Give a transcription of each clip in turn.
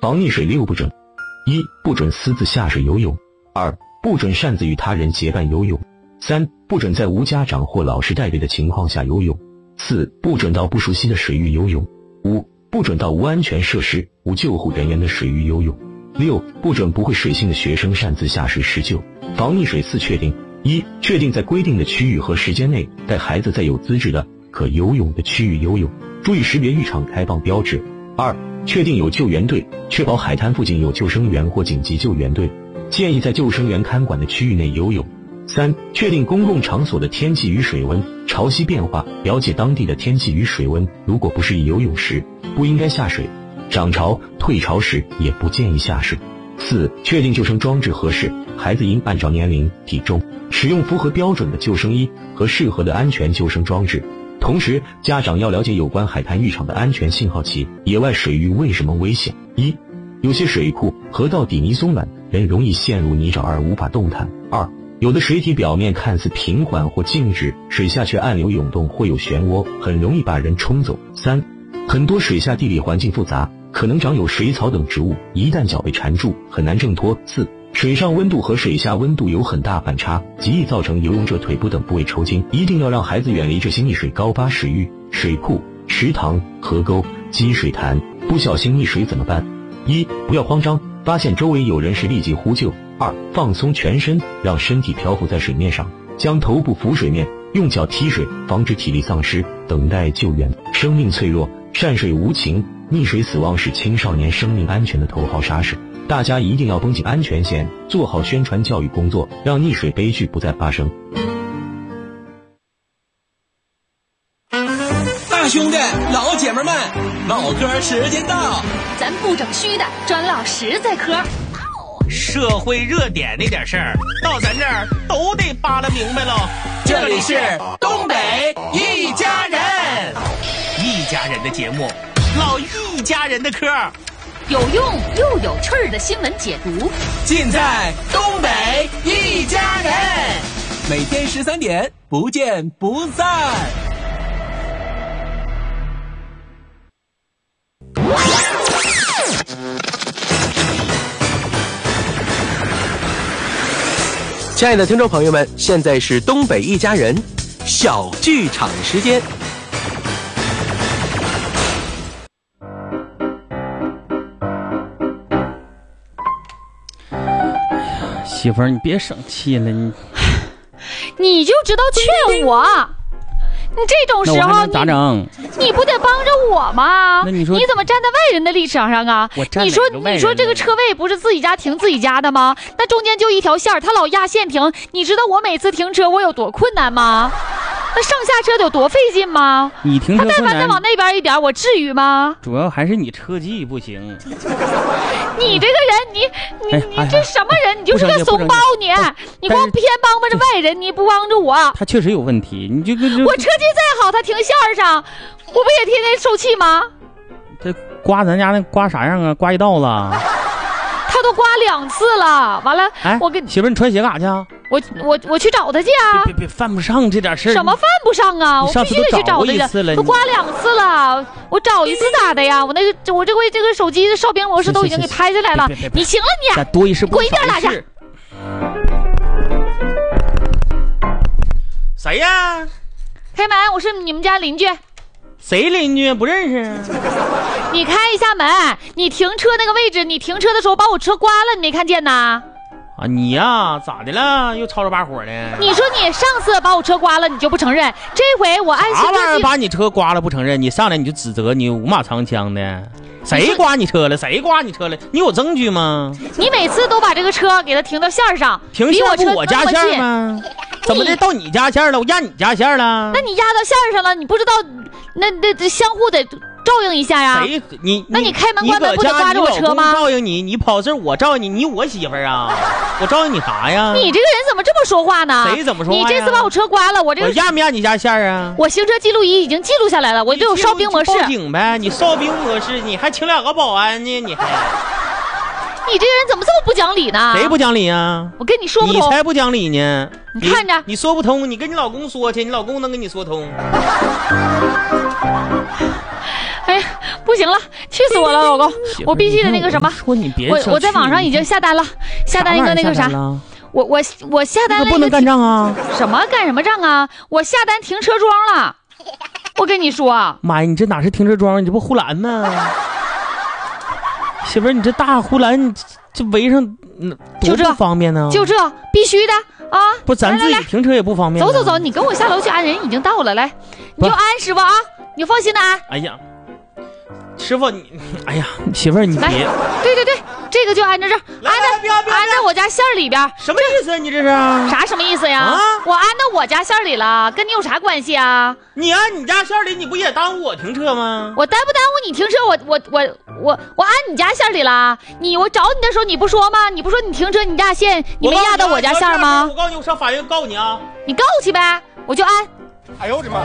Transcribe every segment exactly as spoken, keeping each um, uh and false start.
防溺水六不准：一、不准私自下水游泳；二、不准擅自与他人结伴游泳；三、不准在无家长或老师带队的情况下游泳；四、不准到不熟悉的水域游泳；五、不准到无安全设施、无救护人员的水域游泳；六、不准不会水性的学生擅自下水施救。防溺水四确定：一、确定在规定的区域和时间内带孩子在有资质的可游泳的区域游泳，注意识别浴场开放标志。二、确定有救援队，确保海滩附近有救生员或紧急救援队，建议在救生员看管的区域内游泳。三、确定公共场所的天气与水温、潮汐变化，了解当地的天气与水温，如果不适宜游泳时，不应该下水；涨潮、退潮时也不建议下水。四、确定救生装置合适，孩子应按照年龄、体重，使用符合标准的救生衣和适合的安全救生装置。同时，家长要了解有关海滩浴场的安全信号器。野外水域为什么危险？一、有些水库、河道底泥松软，人容易陷入泥沼而无法动弹。二、有的水体表面看似平缓或静止，水下却暗流涌动或有漩涡，很容易把人冲走。三、很多水下地理环境复杂，可能长有水草等植物，一旦脚被缠住，很难挣脱。四、水上温度和水下温度有很大反差，极易造成游泳者腿部等部位抽筋，一定要让孩子远离这些溺水高发水域、水库、池塘、河沟、积水潭。不小心溺水怎么办？一、不要慌张，发现周围有人时立即呼救。二、放松全身，让身体漂浮在水面上，将头部浮水面，用脚踢水，防止体力丧失，等待救援。生命脆弱，善水无情，溺水死亡是青少年生命安全的头号杀手。大家一定要绷紧安全线，做好宣传教育工作，让溺水悲剧不再发生。 大兄弟，老姐们们，唠嗑时间到， 咱不整虚的，专唠实在嗑。 社会热点那点事儿，到咱这儿都得扒拉明白了。 这里是东北一家人， 一家人的节目，唠一家人的嗑， 有用又有趣儿的新闻解读， 尽在东北一家人。每天十三点，不见不散。 亲爱的听众朋友们，现在是东北一家人小剧场时间。 哎呀，媳妇儿，你别生气了，你你就知道劝我，你这种时候咋整？ 你不得帮着我吗？ 那你说你怎么站在外人的立场上啊？ 我站你说哪个外人你说这个车位不是自己家停自己家的吗？那中间就一条线，他老压线停，你知道我每次停车我有多困难吗？那上下车得有多费劲吗？ 你停车他但凡再往那边一点，我至于吗？ 主要还是你车技不行。 你这个人，你你哎哎你这什么人？你就是个怂包你！你光偏帮着外人，你不帮着我。 他确实有问题，你就就我车技再好，他停线上，我不也天天受气吗？ 这刮咱家那刮啥样啊？刮一道子。 他都刮两次了，完了， 哎， 我跟媳妇儿，你穿鞋干啥去啊？ 我我我去找他去啊！ 别别别，犯不上这点事儿。 什么犯不上啊？我必须得去找他去。都刮两次了，我找一次咋的呀？我那个我这回这个手机的哨兵模式都已经给拍下来了。你行了你， 咱多一事不如少一事。 滚一边拉去！ 谁呀？ 开门，我是你们家邻居。 谁邻居不认识？ 你开一下门，你停车那个位置，你停车的时候把我车刮了，你没看见呐？ 啊，你呀，咋的了？又吵吵把火的？ 你说你上次把我车刮了，你就不承认，这回我按行啥玩意儿把你车刮了不承认？你上来你就指责，你五马长枪的。谁刮你车了？谁刮你车了？你有证据吗？ 你每次都把这个车给它停到线上， 停线不我家线吗？怎么的到你家线了？我压你家线了？ 那你压到线上了，你不知道，那那那相互得照应一下呀。 谁你？ 那你开门关门不得刮着我车吗？ 照应你，你跑事我照应你，你我媳妇儿啊，我照应你啥呀？ 你这个人怎么这么说话呢？ 谁怎么说话呀？ 你这次把我车刮了，我这个我压没压你家线啊？ 我行车记录仪已经记录下来了，我这有哨兵模式。 报警呗！你哨兵模式，你还请两个保安呢，你还。 你这个人怎么这么不讲理呢？ 谁不讲理啊？ 我跟你说不通。 你才不讲理呢！ 你看着， 你说不通，你跟你老公说去，你老公能跟你说通。 哎呀，不不行了，气死我了，老公，我必须得那个什么， 说你别我我在网上已经下单了，下单一个那个啥，我我我下单了一个， 不能干仗啊！ 什么干什么仗啊？我下单停车桩了，我跟你说， 妈呀，你这哪是停车桩，你这不护栏呢？媳妇儿，你这大护栏，你这围上多不方便呢？ 就这必须的啊！ 不，咱自己停车也不方便。 走走走，你跟我下楼去安，人已经到了，来，你就安师傅啊，你放心的安。 哎呀，师傅你，哎呀，媳妇儿你别， 对对对，这个就安在这儿，安在安在我家馅儿里边。 什么意思？你这是啥什么意思呀？啊、我安到我家馅儿里了，跟你有啥关系啊？ 你安你家馅儿里，你不也耽误我停车吗？ 我耽不耽误你停车？我我我我我安你家馅儿里了。你我找你的时候你不说吗？你不说你停车你压线，你没压到我家馅儿吗？ 我告诉你，我上法院告你啊！ 你告去呗，我就安。 哎呦我的妈！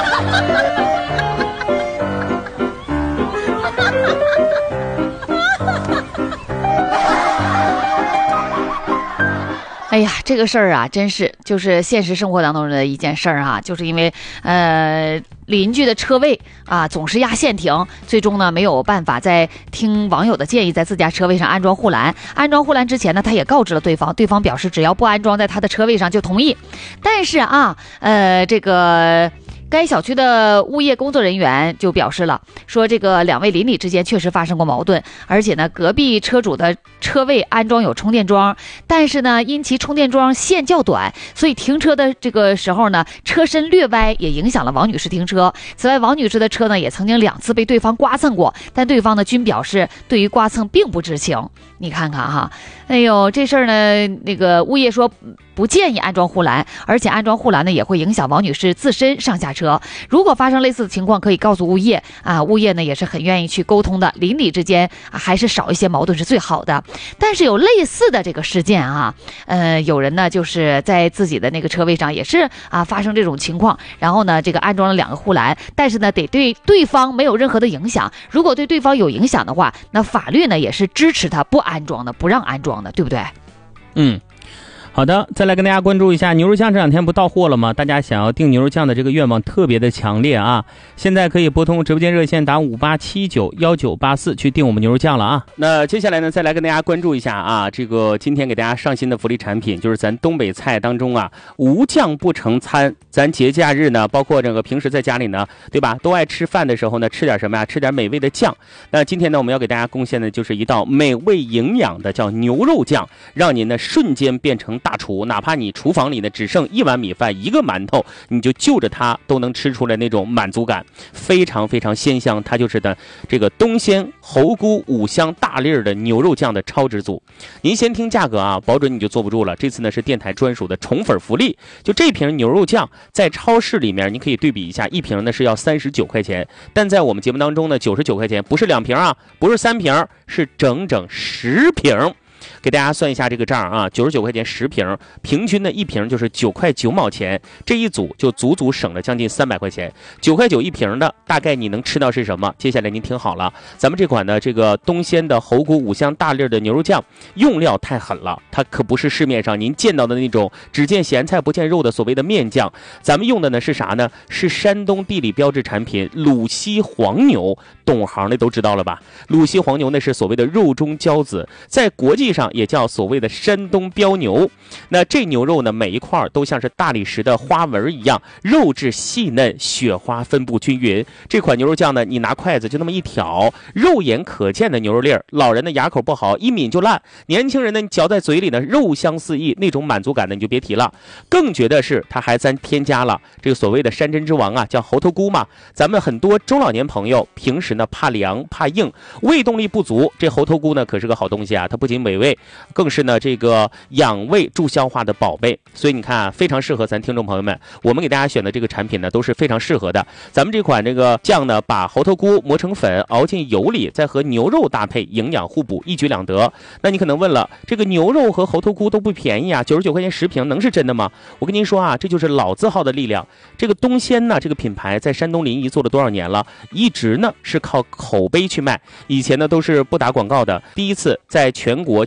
哎呀，这个事儿啊，真是就是现实生活当中的一件事儿哈，就是因为呃邻居的车位啊总是压线停，最终呢没有办法再听网友的建议，在自家车位上安装护栏。安装护栏之前呢，他也告知了对方，对方表示只要不安装在他的车位上就同意。但是啊，呃这个。该小区的物业工作人员就表示了，说这个两位邻里之间确实发生过矛盾，而且呢，隔壁车主的车位安装有充电桩，但是呢，因其充电桩线较短，所以停车的这个时候呢，车身略歪，也影响了王女士停车。此外，王女士的车呢，也曾经两次被对方刮蹭过，但对方呢均表示对于刮蹭并不知情。你看看哈，哎呦，这事儿呢，那个物业说不建议安装护栏，而且安装护栏呢也会影响王女士自身上下车。如果发生类似的情况，可以告诉物业啊，物业呢也是很愿意去沟通的。邻里之间、啊、还是少一些矛盾是最好的。但是有类似的这个事件啊，呃，有人呢就是在自己的那个车位上也是啊发生这种情况，然后呢这个安装了两个护栏，但是呢得对对方没有任何的影响。如果对对方有影响的话，那法律呢也是支持他不安装的，不让安装的，对不对？ 嗯。好的，再来跟大家关注一下牛肉酱这两天不到货了吗？大家想要订牛肉酱的这个愿望特别的强烈啊！现在可以拨通直播间热线打五八七九幺九八四去订我们牛肉酱了啊！那接下来呢，再来跟大家关注一下啊，这个今天给大家上新的福利产品，就是咱东北菜当中啊，无酱不成餐。咱节假日呢，包括这个平时在家里呢，对吧，都爱吃饭的时候呢，吃点什么呀？吃点美味的酱。那今天呢，我们要给大家贡献的就是一道美味营养的叫牛肉酱，让您呢瞬间变成大厨，哪怕你厨房里呢只剩一碗米饭一个馒头，你就就着它都能吃出来那种满足感，非常非常鲜香。它就是的这个东鲜猴菇五香大粒的牛肉酱的超值组。您先听价格啊，保准你就坐不住了。这次呢是电台专属的宠粉福利，就这瓶牛肉酱在超市里面你可以对比一下，一瓶呢是要三十九块钱，但在我们节目当中呢九十九块钱，不是两瓶啊，不是三瓶，是整整十瓶。给大家算一下这个账啊，九十九块钱十瓶，平均的一瓶就是九块九毛钱，这一组就足足省了将近三百块钱。九块九一瓶的，大概你能吃到是什么？接下来您听好了，咱们这款呢，这个东鲜的猴菇五香大粒的牛肉酱，用料太狠了，它可不是市面上您见到的那种只见咸菜不见肉的所谓的面酱，咱们用的呢是啥呢？是山东地理标志产品鲁西黄牛，懂行的都知道了吧？鲁西黄牛呢是所谓的肉中骄子，在国际上也叫所谓的山东标牛。那这牛肉呢，每一块都像是大理石的花纹一样，肉质细嫩，雪花分布均匀。这款牛肉酱呢，你拿筷子就那么一挑，肉眼可见的牛肉粒儿，老人的牙口不好，一抿就烂；年轻人呢，你嚼在嘴里呢，肉香四溢，那种满足感呢，你就别提了。更绝的是，它还咱添加了这个所谓的山珍之王啊，叫猴头菇嘛。咱们很多中老年朋友平时呢怕凉怕硬，胃动力不足，这猴头菇呢可是个好东西啊，它不仅美味，更是呢这个养胃助消化的宝贝。所以你看啊，非常适合咱听众朋友们，我们给大家选的这个产品呢都是非常适合的。咱们这款这个酱呢，把猴头菇磨成粉，熬进油里，再和牛肉搭配，营养互补，一举两得。那你可能问了，这个牛肉和猴头菇都不便宜啊，九十九块钱十瓶，能是真的吗？我跟您说啊，这就是老字号的力量。这个东鲜呢，这个品牌在山东临沂做了多少年了？一直呢是靠口碑去卖，以前呢都是不打广告的，第一次在全国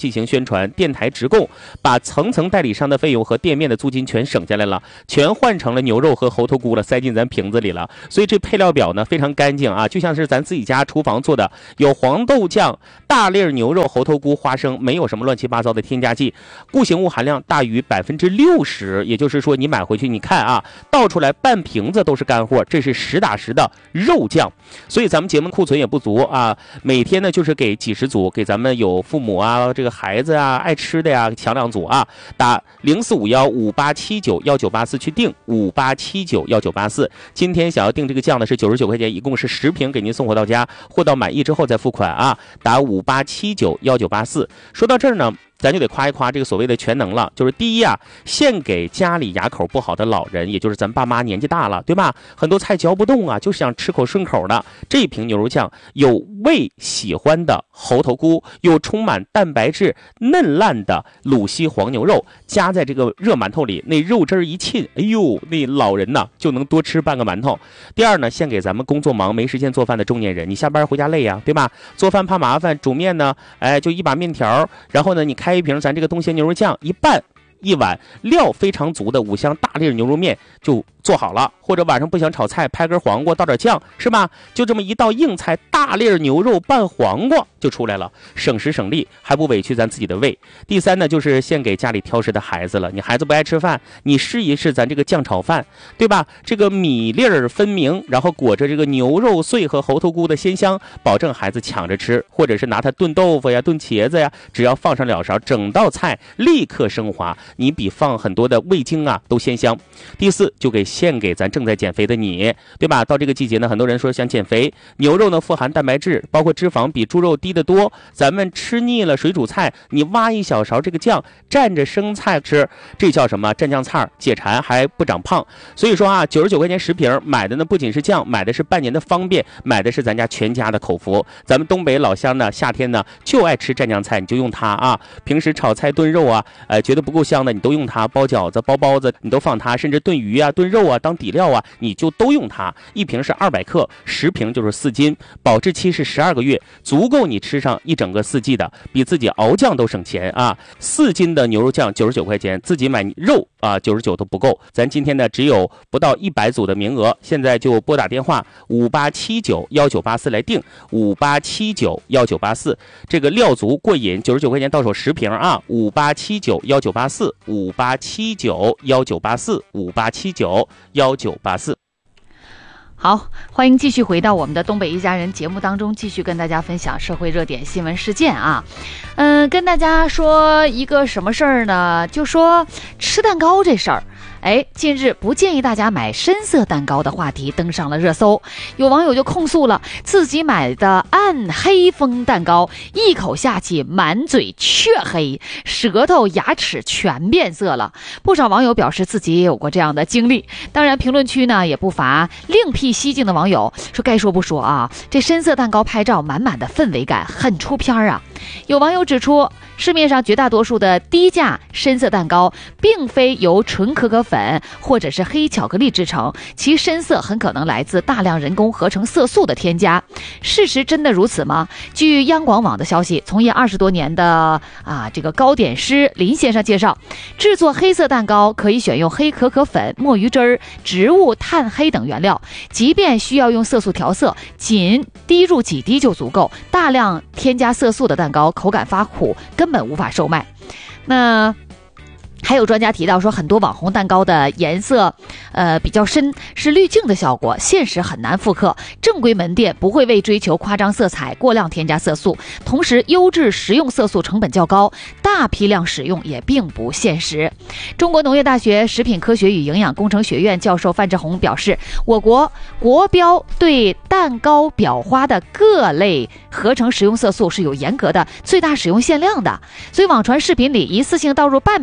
进行宣传，电台直供，把层层代理商的费用和店面的租金全省下来了，全换成了牛肉和猴头菇了，塞进咱瓶子里了。所以这配料表呢非常干净啊，就像是咱自己家厨房做的，有黄豆酱、大粒牛肉、猴头菇、花生，没有什么乱七八糟的添加剂，固形物含量大于百分之六十，也就是说你买回去你看啊，倒出来半瓶子都是干货，这是实打实的肉酱。所以咱们节目库存也不足啊，每天呢就是给几十组，给咱们有父母啊、这个孩子啊、爱吃的呀，抢两组啊，打零四五幺五八七九幺九八四去订五八七九幺九八四。今天想要订这个酱呢是九十九块钱，一共是十瓶给您送货到家，货到满意之后再付款啊，打五八七九幺九八四。说到这儿呢，咱就得夸一夸这个所谓的全能了，就是第一啊，献给家里牙口不好的老人，也就是咱爸妈年纪大了，对吧？很多菜嚼不动啊，就想吃口顺口的。这瓶牛肉酱有胃喜欢的猴头菇，有充满蛋白质嫩烂的鲁西黄牛肉，加在这个热馒头里，那肉汁一沁，哎呦，那老人呐就能多吃半个馒头。第二呢，献给咱们工作忙没时间做饭的中年人，你下班回家累呀，对吧？做饭怕麻烦，煮面呢，哎，就一把面条，然后呢，你开一瓶咱这个东鲜牛肉酱，一拌一碗料非常足的五香大粒牛肉面就做好了，或者晚上不想炒菜，拍根黄瓜倒点酱，是吧？就这么一道硬菜，大粒牛肉拌黄瓜就出来了，省时省力，还不委屈咱自己的胃。第三呢，就是献给家里挑食的孩子了，你孩子不爱吃饭，你试一试咱这个酱炒饭，对吧？这个米粒儿分明，然后裹着这个牛肉碎和猴头菇的鲜香，保证孩子抢着吃，或者是拿它炖豆腐呀、炖茄子呀，只要放上两勺，整道菜立刻升华，你比放很多的味精啊都鲜香。第四，就给献给咱正在减肥的你，对吧？到这个季节呢，很多人说想减肥，牛肉呢富含蛋白质，包括脂肪比猪肉低得多，咱们吃腻了水煮菜，你挖一小勺这个酱蘸着生菜吃，这叫什么？蘸酱菜，解馋还不长胖。所以说啊，九十九块钱十瓶，买的呢不仅是酱，买的是半年的方便，买的是咱家全家的口福。咱们东北老乡呢，夏天呢就爱吃蘸酱菜，你就用它啊。平时炒菜炖肉啊，呃，觉得不够香的，你都用它；包饺子、包包子，你都放它；甚至炖鱼啊、炖肉啊当底料啊，你就都用它。一瓶是二百克，十瓶就是四斤，保质期是十二个月，足够你吃上一整个四季的，比自己熬酱都省钱啊！四斤的牛肉酱九十九块钱，自己买肉啊九十九都不够。咱今天呢只有不到一百组的名额，现在就拨打电话五八七九幺九八四来订，五八七九幺九八四。这个料足过瘾，九十九块钱到手十瓶啊！五八七九幺九八四，五八七九幺九八四，五八七九幺九八四。 好，欢迎继续回到我们的东北一家人节目当中，继续跟大家分享社会热点新闻事件啊。嗯，跟大家说一个什么事儿呢？就说吃蛋糕这事儿。哎，近日不建议大家买深色蛋糕的话题登上了热搜，有网友就控诉了自己买的暗黑风蛋糕，一口下去满嘴黢黑，舌头牙齿全变色了。不少网友表示自己也有过这样的经历，当然评论区呢也不乏另辟蹊径的网友说，该说不说啊，这深色蛋糕拍照满满的氛围感，很出片啊。有网友指出，市面上绝大多数的低价深色蛋糕并非由纯可可粉或者是黑巧克力制成，其深色很可能来自大量人工合成色素的添加。事实真的如此吗？据央广网的消息，从业二十多年的啊这个糕点师林先生介绍，制作黑色蛋糕可以选用黑可可粉、墨鱼汁儿、植物炭黑等原料，即便需要用色素调色，仅滴入几滴就足够。大量添加色素的蛋糕口感发苦，根本无法售卖。那还有专家提到说，很多网红蛋糕的颜色呃比较深，是滤镜的效果，现实很难复刻。正规门店不会为追求夸张色彩过量添加色素，同时优质食用色素成本较高，大批量使用也并不现实。中国农业大学食品科学与营养工程学院教授范志红表示，我国国标对蛋糕裱花的各类合成食用色素是有严格的最大使用限量的，所以网传视频里一次性倒入半瓶色素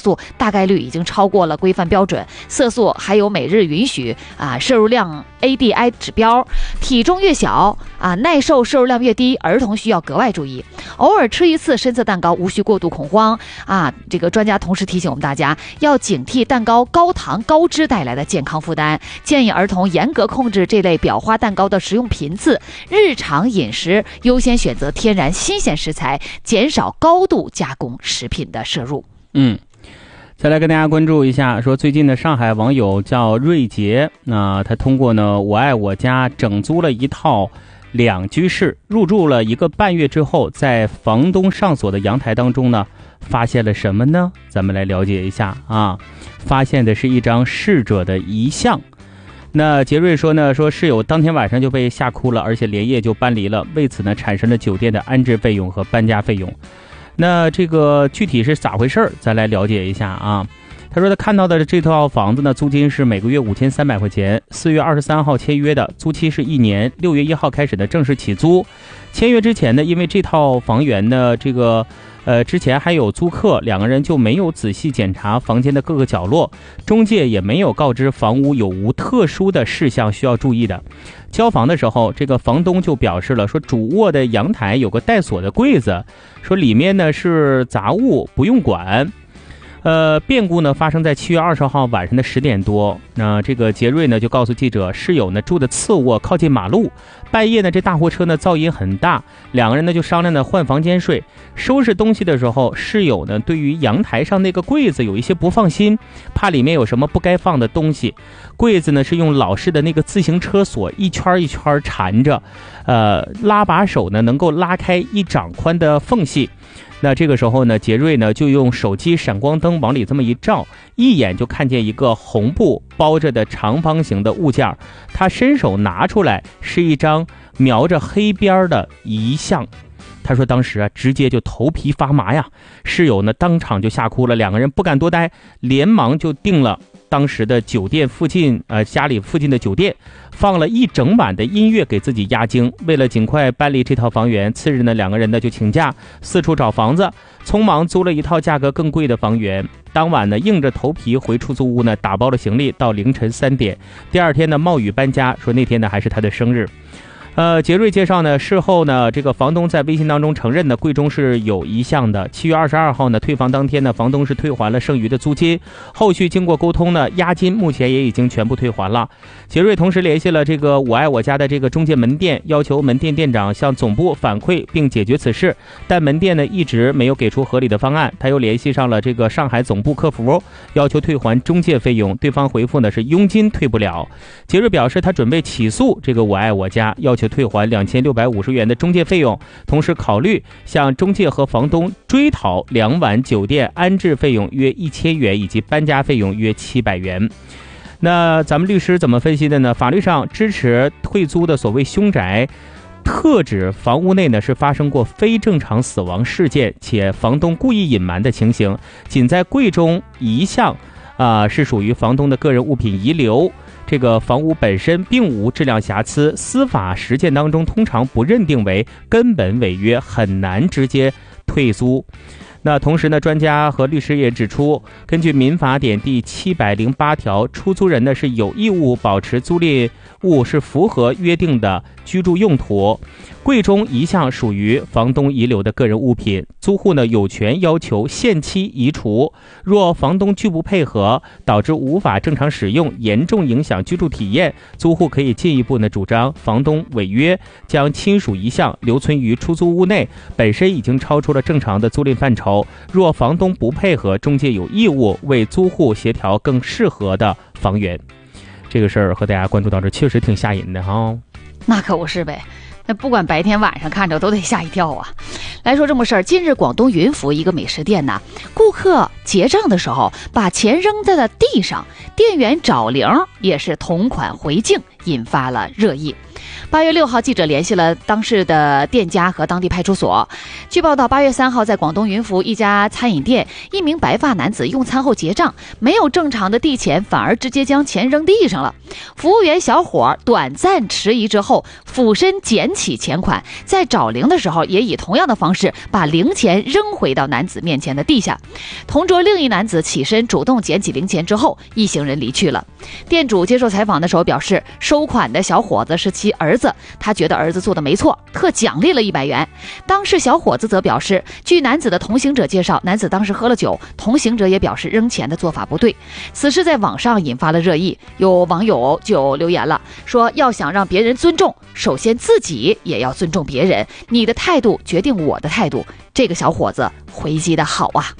素大概率已经超过了规范标准，色素还有每日允许啊摄入量 A D I 指标，体重越小啊耐受摄入量越低，儿童需要格外注意。偶尔吃一次深色蛋糕无需过度恐慌啊！这个专家同时提醒我们大家要警惕蛋糕高糖高脂带来的健康负担，建议儿童严格控制这类裱花蛋糕的食用频次，日常饮食优先选择天然新鲜食材，减少高度加工食品的摄入。 嗯。再来跟大家关注一下，说最近的上海网友叫瑞杰，那他通过呢我爱我家整租了一套两居室，入住了一个半月之后，在房东上锁的阳台当中呢，发现了什么呢？咱们来了解一下啊。发现的是一张逝者的遗像。那杰瑞说呢，说室友当天晚上就被吓哭了，而且连夜就搬离了，为此呢产生了酒店的安置费用和搬家费用。那这个具体是咋回事儿？咱来了解一下啊。他说他看到的这套房子呢，租金是每个月五千三百块钱，四月二十三号签约的，租期是一年，六月一号开始的正式起租。签约之前呢，因为这套房源呢，这个呃之前还有租客，两个人就没有仔细检查房间的各个角落，中介也没有告知房屋有无特殊的事项需要注意的。交房的时候，这个房东就表示了，说主卧的阳台有个带锁的柜子，说里面呢是杂物，不用管。呃，变故呢发生在七月二十号晚上的十点多。那这个杰瑞呢就告诉记者，室友呢住的次卧靠近马路，半夜呢这大货车呢噪音很大，两个人呢就商量呢换房间睡。收拾东西的时候，室友呢对于阳台上那个柜子有一些不放心，怕里面有什么不该放的东西。柜子呢是用老式的那个自行车锁一圈一圈缠着，呃，拉把手呢能够拉开一掌宽的缝隙。那这个时候呢，杰瑞呢就用手机闪光灯往里这么一照，一眼就看见一个红布包着的长方形的物件，他伸手拿出来，是一张描着黑边的遗像。他说当时啊，直接就头皮发麻呀，室友呢当场就吓哭了，两个人不敢多待，连忙就订了当时的酒店附近呃家里附近的酒店，放了一整晚的音乐给自己压惊。为了尽快搬离这套房源，次日呢两个人呢就请假四处找房子，匆忙租了一套价格更贵的房源。当晚呢硬着头皮回出租屋呢打包了行李，到凌晨三点。第二天呢冒雨搬家，说那天呢还是他的生日。呃，杰瑞介绍呢，事后呢，这个房东在微信当中承认呢，柜中是有遗像的。七月二十二号呢，退房当天呢，房东是退还了剩余的租金。后续经过沟通呢，押金目前也已经全部退还了。杰瑞同时联系了这个我爱我家的这个中介门店，要求门店店长向总部反馈并解决此事，但门店呢一直没有给出合理的方案。他又联系上了这个上海总部客服，要求退还中介费用，对方回复呢是佣金退不了。杰瑞表示他准备起诉这个我爱我家，要求退还两千六百五十元的中介费用，同时考虑向中介和房东追讨两晚酒店安置费用约一千元，以及搬家费用约七百元。那咱们律师怎么分析的呢？法律上支持退租的所谓凶宅，特指房屋内呢是发生过非正常死亡事件，且房东故意隐瞒的情形。仅在柜中遗像啊、呃、是属于房东的个人物品遗留。这个房屋本身并无质量瑕疵，司法实践当中通常不认定为根本违约，很难直接退租。那同时呢，专家和律师也指出，根据民法典第七百零八条，出租人呢是有义务保持租赁物是符合约定的居住用途。柜中遗像属于房东遗留的个人物品，租户呢有权要求限期移除。若房东拒不配合，导致无法正常使用，严重影响居住体验，租户可以进一步呢主张房东违约，将亲属遗像留存于出租屋内，本身已经超出了正常的租赁范畴。若房东不配合，中介有义务为租户协调更适合的房源。这个事儿和大家关注到这，确实挺吓人的哈、哦。 那可不是呗。那不管白天晚上看着都得吓一跳啊！来说这么事儿，近日广东云浮一个美食店呢，顾客结账的时候把钱扔在了地上，店员找零也是同款回敬， 引发了热议。八月六号，记者联系了当事的店家和当地派出所。据报道，八月三号，在广东云浮一家餐饮店，一名白发男子用餐后结账，没有正常的递钱，反而直接将钱扔地上了。服务员小伙短暂迟疑之后，俯身捡起钱款，在找零的时候，也以同样的方式把零钱扔回到男子面前的地下。同桌另一男子起身主动捡起零钱之后，一行人离去了。店主接受采访的时候表示，收款的小伙子是其儿子，他觉得儿子做的没错，特奖励了一百元。当事小伙子则表示，据男子的同行者介绍，男子当时喝了酒，同行者也表示扔钱的做法不对。此事在网上引发了热议，有网友就留言了，说要想让别人尊重，首先自己也要尊重别人，你的态度决定我的态度。这个小伙子回击的好啊。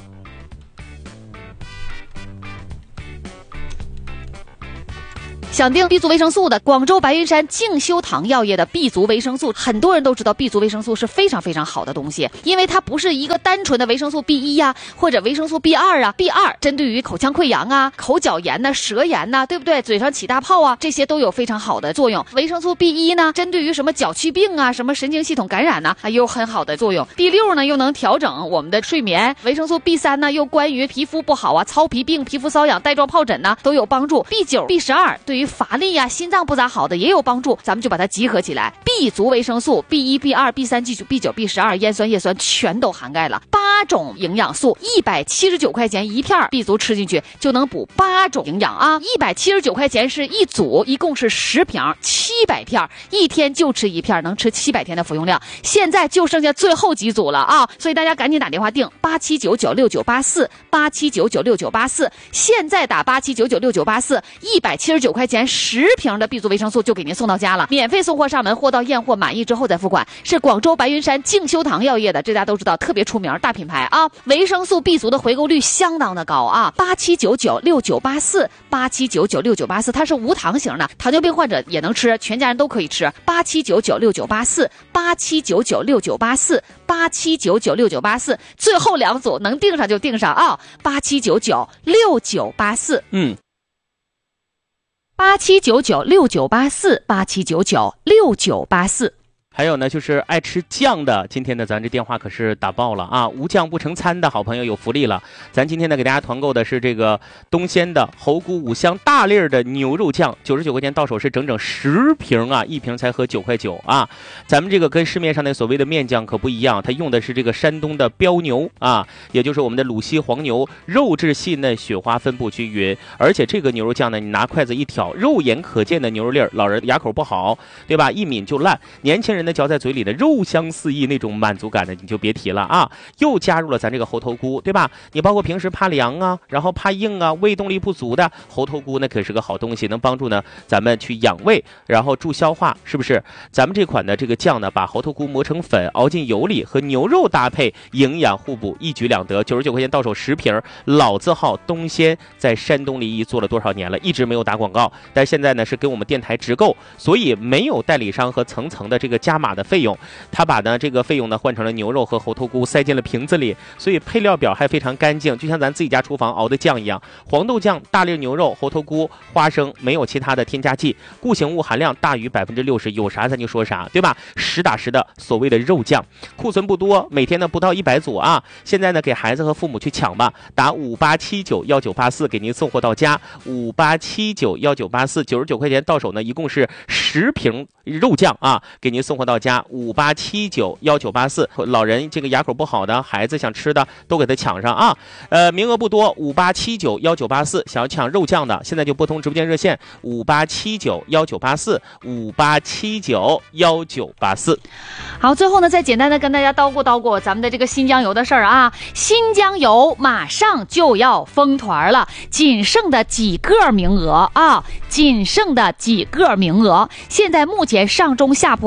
想订 B 族维生素的，广州白云山静修堂药业的 B 族维生素，很多人都知道 B 族维生素是非常非常好的东西，因为它不是一个单纯的维生素 B 一 呀，或者维生素 B 二 啊 ，B 二 针对于口腔溃疡啊、口角炎呐、舌炎呐，对不对？嘴上起大泡啊，这些都有非常好的作用。维生素 B 一 呢，针对于什么脚气病啊、什么神经系统感染呐、啊，也有很好的作用。B 六 呢，又能调整我们的睡眠。维生素 B 三 呢，又关于皮肤不好啊、糙皮病、皮肤瘙痒、带状疱疹呐，都有帮助。B 九、B 十二 对于乏力呀、心脏不咋好的也有帮助，咱们就把它集合起来。B 族维生素 B 一、B 二、B 三、B 九、B 九、B 十二 烟酸叶酸全都涵盖了，八种营养素，一百七十九块钱一片 B 族吃进去就能补八种营养啊！一百七十九块钱是一组，一共是十瓶，七百片，一天就吃一片，能吃七百天的服用量。现在就剩下最后几组了啊！所以大家赶紧打电话订八七九九六九八四八七九九六九八四，现在打八七九九六九八四，一百七十九块钱十瓶的 B 族维生素就给您送到家了，免费送货上门，货到验货满意之后再付款。是广州白云山静修堂药业的，这大家都知道，特别出名大品牌啊。维生素 B 族的回购率相当的高啊，八七九九六九八四八七九九六九八四，它是无糖型的，糖尿病患者也能吃，全家人都可以吃。八七九九六九八四八七九九六九八四八七九九六九八四，最后两组能订上就订上啊，八七九九六九八四， 嗯。 八七九九六九八四八七九九六九八四。 还有呢，就是爱吃酱的，今天呢咱这电话可是打爆了啊！无酱不成餐的好朋友有福利了，咱今天呢给大家团购的是这个东鲜的猴菇五香大粒的牛肉酱，九十九块钱到手是整整十瓶啊，一瓶才合九块九啊！咱们这个跟市面上的所谓的面酱可不一样，它用的是这个山东的标牛啊，也就是我们的鲁西黄牛，肉质细嫩，雪花分布均匀，而且这个牛肉酱呢，你拿筷子一挑，肉眼可见的牛肉粒儿，老人牙口不好，对吧？一抿就烂，年轻人的嚼在嘴里的肉香四溢，那种满足感的你就别提了啊！又加入了咱这个猴头菇，对吧？你包括平时怕凉啊，然后怕硬啊，胃动力不足的猴头菇，那可是个好东西，能帮助呢咱们去养胃，然后助消化，是不是？咱们这款的这个酱呢，把猴头菇磨成粉，熬进油里，和牛肉搭配，营养互补，一举两得。九十九块钱到手十瓶，老字号东鲜，在山东临沂做了多少年了，一直没有打广告，但现在呢是跟我们电台直购，所以没有代理商和层层的这个加码的费用，他把呢这个费用呢换成了牛肉和猴头菇塞进了瓶子里，所以配料表还非常干净，就像咱自己家厨房熬的酱一样。黄豆酱、大粒牛肉、猴头菇、花生，没有其他的添加剂，固形物含量大于百分之六十，有啥咱就说啥，对吧？实打实的所谓的肉酱，库存不多，每天呢不到一百组啊。现在呢给孩子和父母去抢吧，打五八七九幺九八四给您送货到家，五八七九幺九八四，九十九块钱到手呢，一共是十瓶肉酱啊，给您送货到家。五八七九幺九八四，老人这个牙口不好的，孩子想吃的都给他抢上啊！呃，名额不多，五八七九幺九八四，想要抢肉酱的，现在就拨通直播间热线五八七九幺九八四五八七九幺九八四。 好，最后呢，再简单的跟大家叨咕叨咕咱们的这个新疆油的事儿啊。新疆油马上就要封团了，仅剩的几个名额啊，仅剩的几个名额，现在目前上中下铺还都有。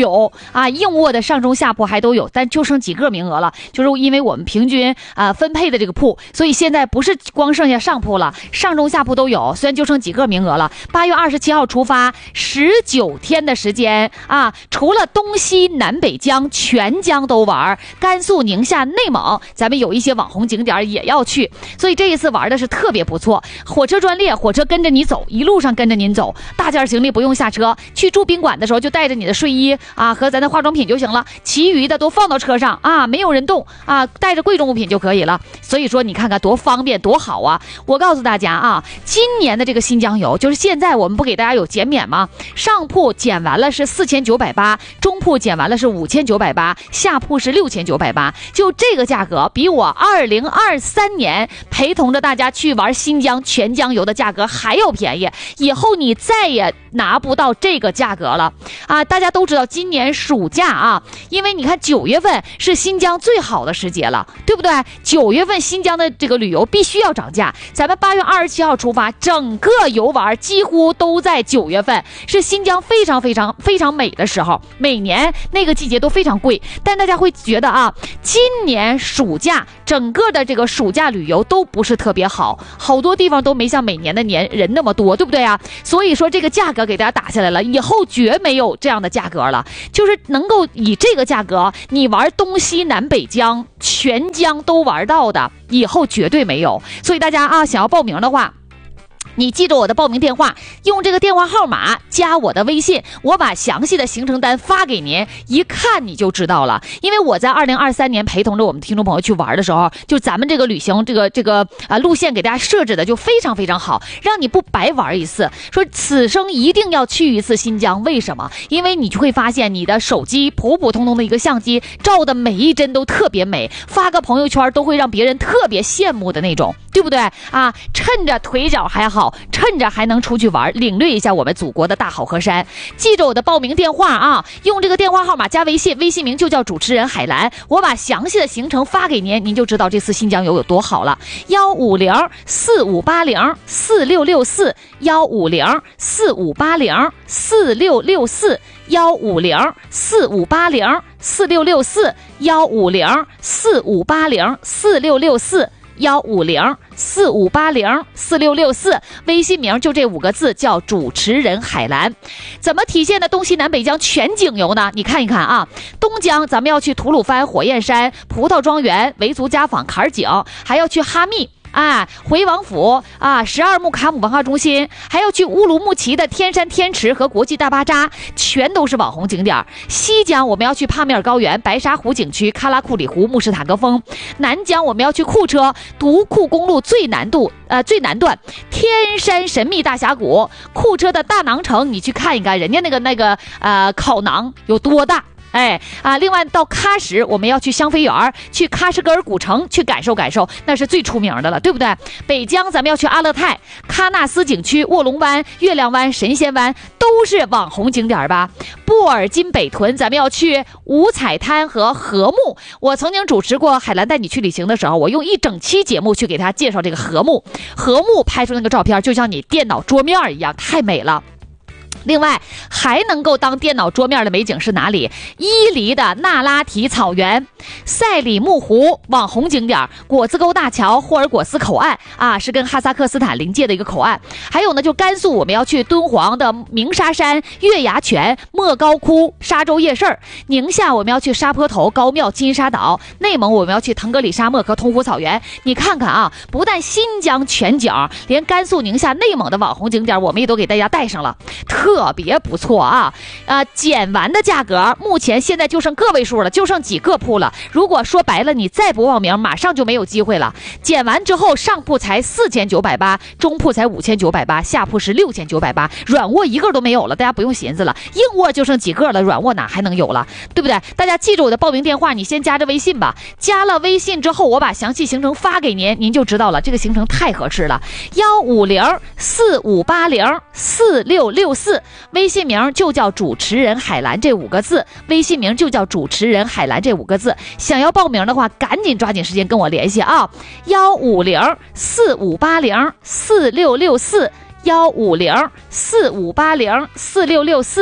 有啊，硬卧的上中下铺还都有，但就剩几个名额了，就是因为我们平均啊分配的这个铺，所以现在不是光剩下上铺了，上中下铺都有，虽然就剩几个名额了。八月二十七号出发，十九天的时间啊，除了东西南北疆全疆都玩，甘肃、宁夏、内蒙，咱们有一些网红景点也要去，所以这一次玩的是特别不错。火车专列，火车跟着你走，一路上跟着您走，大件行李不用下车，去住宾馆的时候就带着你的睡衣啊和咱的化妆品就行了，其余的都放到车上啊，没有人动啊，带着贵重物品就可以了。所以说你看看多方便多好啊！我告诉大家啊，今年的这个新疆游，就是现在我们不给大家有减免吗？上铺减完了是四千九百八，中铺减完了是五千九百八，下铺是六千九百八，就这个价格比我二零二三年陪同着大家去玩新疆全疆游的价格还要便宜，以后你再也拿不到这个价格了啊！大家都知道今年暑假啊，因为你看九月份是新疆最好的时节了，对不对？九月份新疆的这个旅游必须要涨价，咱们八月二十七号出发，整个游玩几乎都在九月份，是新疆非常非常非常美的时候，每年那个季节都非常贵，但大家会觉得啊，今年暑假整个的这个暑假旅游都不是特别好，好多地方都没像每年的年人那么多，对不对啊？所以说这个价格给大家打下来了，以后绝没有这样的价格了，就是能够以这个价格你玩东西南北疆全疆都玩到的，以后绝对没有。所以大家啊，想要报名的话，你记着我的报名电话，用这个电话号码加我的微信，我把详细的行程单发给您，一看你就知道了。因为我在二零二三年陪同着我们听众朋友去玩的时候，就咱们这个旅行这个这个啊路线给大家设置的就非常非常好，让你不白玩一次。说此生一定要去一次新疆，为什么？因为你就会发现你的手机普普通通的一个相机照的每一帧都特别美，发个朋友圈都会让别人特别羡慕的那种，对不对啊？趁着腿脚还好，趁着还能出去玩，领略一下我们祖国的大好河山。记着我的报名电话啊，用这个电话号码加微信，微信名就叫主持人海兰，我把详细的行程发给您，您就知道这次新疆游有多好了。幺五零四五八零四六六四，幺五零四五八零四六六四，幺五零四五八零四六六四，幺五零四五八零四六六四。幺五零四五八零四六六四，微信名就这五个字，叫主持人海兰。怎么体现的东西南北疆全景游呢？你看一看啊，东疆咱们要去吐鲁番、火焰山、葡萄庄园、维族家访、坎儿井，还要去哈密啊，回王府啊，十二木卡姆文化中心，还要去乌鲁木齐的天山天池和国际大巴扎，全都是网红景点。西疆我们要去帕米尔高原、白沙湖景区、喀拉库里湖、穆什塔格峰。南疆我们要去库车，独库公路最难度呃最南段，天山神秘大峡谷，库车的大囊城，你去看一看人家那个那个呃烤馕有多大。哎啊！另外到喀什，我们要去香妃园，去喀什格尔古城去感受感受，那是最出名的了，对不对？北疆咱们要去阿勒泰、喀纳斯景区、卧龙湾、月亮湾、神仙湾，都是网红景点吧？布尔津北屯咱们要去五彩滩和禾木。我曾经主持过海兰带你去旅行的时候，我用一整期节目去给大家介绍这个禾木，禾木拍出那个照片就像你电脑桌面一样，太美了。另外还能够当电脑桌面的美景是哪里？伊犁的那拉提草原、赛里木湖网红景点，果子沟大桥、霍尔果斯口岸啊，是跟哈萨克斯坦临界的一个口岸。还有呢，就甘肃我们要去敦煌的鸣沙山、月牙泉、莫高窟、沙洲夜市。宁夏我们要去沙坡头、高庙、金沙岛。内蒙我们要去腾格里沙漠和通湖草原。你看看啊，不但新疆全景，连甘肃、宁夏、内蒙的网红景点我们也都给大家带上了，特别不错啊！啊，减完的价格，目前现在就剩个位数了，就剩几个铺了。如果说白了，你再不报名，马上就没有机会了。减完之后，上铺才四千九百八，中铺才五千九百八，下铺是六千九百八，软卧一个都没有了，大家不用寻思了，硬卧就剩几个了，软卧哪还能有了，对不对？大家记住我的报名电话，你先加着微信吧。加了微信之后，我把详细行程发给您，您就知道了，这个行程太合适了。幺五零四五八零四六六四。微信名就叫主持人海兰这五个字，微信名就叫主持人海兰这五个字。想要报名的话，赶紧抓紧时间跟我联系啊！幺五零四五八零四六六四，幺五零四五八零四六六四。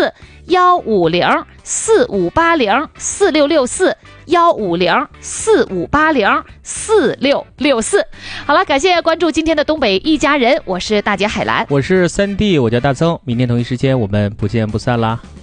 幺五零四五八零四六六四。幺五零四五八零四六六四。好了，感谢关注今天的东北一家人，我是大姐海兰， 我是三弟，我叫大曾，明天同一时间我们不见不散啦。